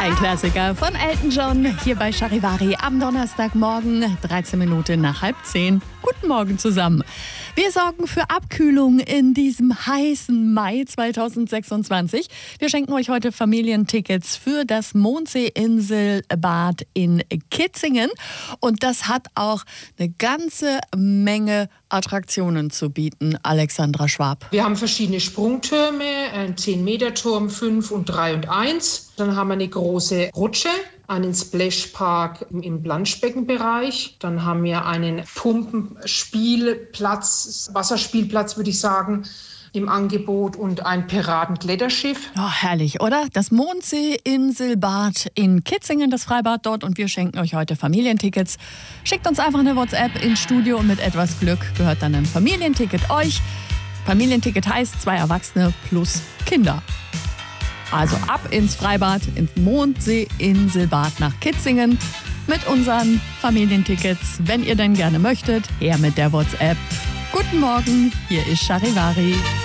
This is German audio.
Ein Klassiker von Elton John hier bei Charivari am Donnerstagmorgen, 13 Minuten nach 9:30. Guten Morgen zusammen. Wir sorgen für Abkühlung in diesem heißen Mai 2026. Wir schenken euch heute Familientickets für das Mondsee-Inselbad in Kitzingen. Und das hat auch eine ganze Menge Attraktionen zu bieten. Alexandra Schwab. Wir haben verschiedene Sprungtürme, einen 10-Meter-Turm, 5 und 3 und 1. Dann haben wir eine große Rutsche, einen Splashpark im Planschbeckenbereich. Dann haben wir einen Pumpenspielplatz, Wasserspielplatz würde ich sagen, im Angebot und ein Piratenkletterschiff. Oh, herrlich, oder? Das Mondsee-Inselbad in Kitzingen, das Freibad dort. Und wir schenken euch heute Familientickets. Schickt uns einfach eine WhatsApp ins Studio und mit etwas Glück gehört dann ein Familienticket euch. Familienticket heißt 2 Erwachsene plus Kinder. Also ab ins Freibad, ins Mondsee-Inselbad nach Kitzingen mit unseren Familientickets. Wenn ihr denn gerne möchtet, her mit der WhatsApp. Guten Morgen, hier ist Charivari.